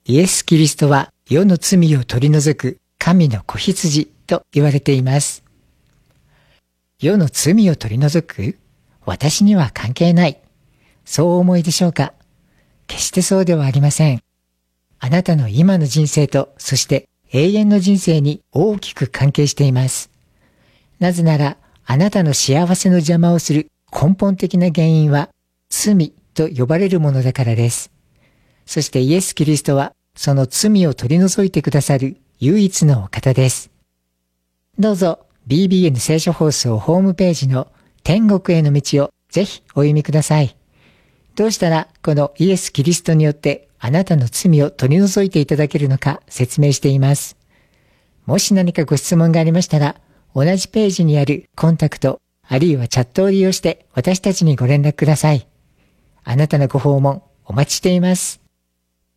イエス・キリストは世の罪を取り除く神の子羊と言われています。世の罪を取り除く？私には関係ない。そうお思いでしょうか？決してそうではありません。あなたの今の人生と、そして永遠の人生に大きく関係しています。なぜなら、あなたの幸せの邪魔をする根本的な原因は、罪と呼ばれるものだからです。そしてイエス・キリストは、その罪を取り除いてくださる唯一のお方です。どうぞ BBN 聖書放送ホームページの天国への道をぜひお読みください。どうしたらこのイエス・キリストによってあなたの罪を取り除いていただけるのか説明しています。もし何かご質問がありましたら、同じページにあるコンタクト、あるいはチャットを利用して私たちにご連絡ください。あなたのご訪問お待ちしています。